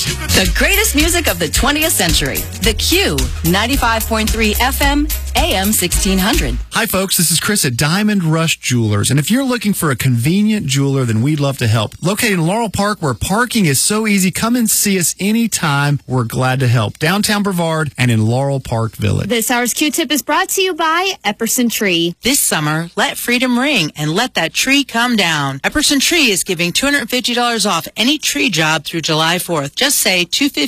The greatest music of the 20th century. The Q, 95.3 FM, AM 1600. Hi, folks. This is Chris at Diamond Rush Jewelers. And if you're looking for a convenient jeweler, then we'd love to help. Located in Laurel Park, where parking is so easy, come and see us anytime. We're glad to help. Downtown Brevard and in Laurel Park Village. This hour's Q-Tip is brought to you by Epperson Tree. This summer, let freedom ring and let that tree come down. Epperson Tree is giving $250 off any tree job through July 4th. Just say $250